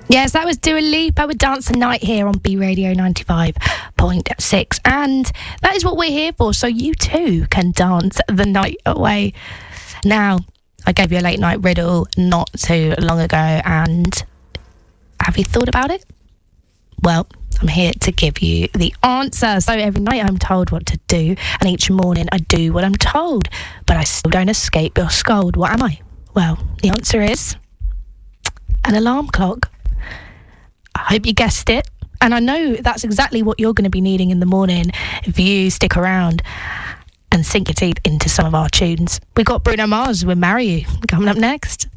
Yes, that was Dua Lipa with Dance the Night here on B Radio 95.6. And that is what we're here for, so you too can dance the night away. Now, I gave you a late night riddle not too long ago, and have you thought about it? Well, I'm here to give you the answer. So every night I'm told what to do, and each morning I do what I'm told, but I still don't escape your scold. What am I? Well, the answer is an alarm clock. I hope you guessed it. And I know that's exactly what you're going to be needing in the morning if you stick around and sink your teeth into some of our tunes. We've got Bruno Mars with Marry You coming up next.